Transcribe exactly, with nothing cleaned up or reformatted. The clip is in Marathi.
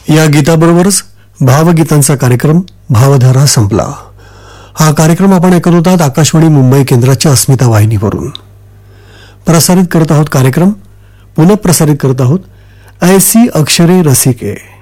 या गीताबरोबरच भावगीतांचा कार्यक्रम भावधारा संपला. हा कार्यक्रम आपण ऐकत होतात आकाशवाणी मुंबई केंद्राच्या अस्मिता वाहिनीवरून. प्रसारित करत आहोत कार्यक्रम पुनः प्रसारित करत आहोत ऐसी अक्षरे रसिके.